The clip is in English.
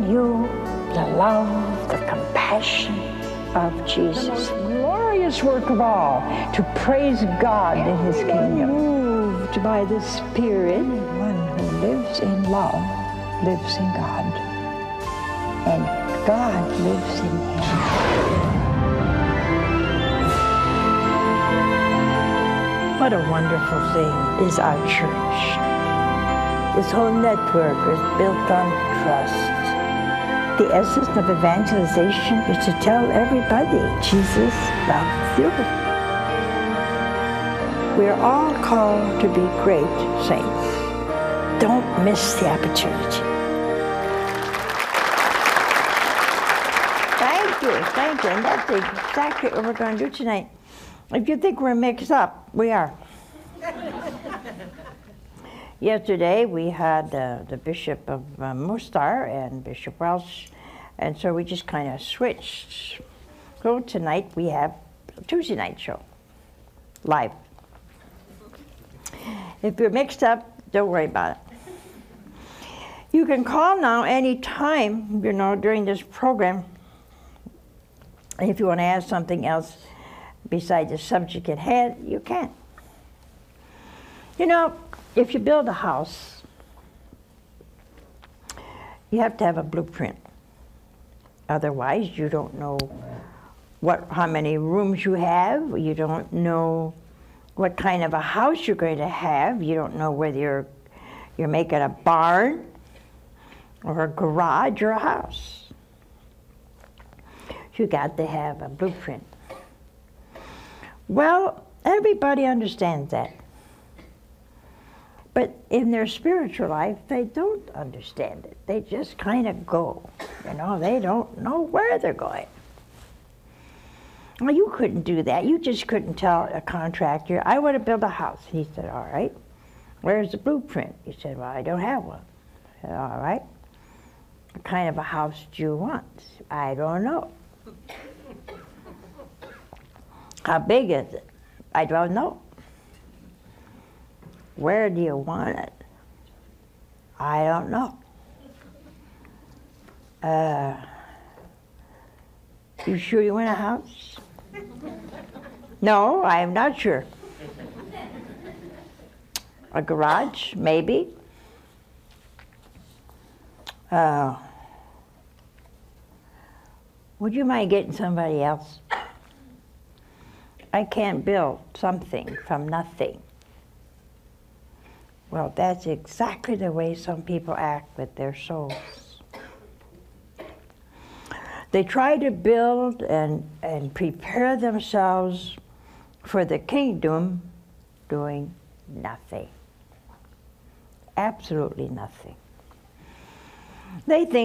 you the love, the compassion of Jesus. The most glorious work of all, to praise God in His kingdom. Moved by the Spirit, one who lives in love lives in God, and God lives in him. What a wonderful thing is our church. This whole network is built on trust. The essence of evangelization is to tell everybody Jesus loves you. We're all called to be great saints. Don't miss the opportunity. Thank you, and that's exactly what we're going to do tonight. If you think we're mixed up, we are. Yesterday we had the Bishop of Mostar and Bishop Welsh, and so we just kind of switched. So tonight we have a Tuesday night show, live. If you're mixed up, don't worry about it. You can call now any time, during this program. If you want to ask something else besides the subject at hand, you can. If you build a house, you have to have a blueprint. Otherwise, you don't know how many rooms you have. You don't know what kind of a house you're going to have. You don't know whether you're making a barn or a garage or a house. You got to have a blueprint. Well, everybody understands that. But in their spiritual life, they don't understand it. They just kind of go. They don't know where they're going. Well, you couldn't do that. You just couldn't tell a contractor, I want to build a house. He said, all right. Where's the blueprint? He said, well, I don't have one. I said, all right. What kind of a house do you want? I don't know. How big is it? I don't know. Where do you want it? I don't know. You sure you want a house? No, I am not sure. A garage, maybe. Would you mind getting somebody else? I can't build something from nothing. Well, that's exactly the way some people act with their souls. They try to build and prepare themselves for the kingdom doing nothing. Absolutely nothing. They think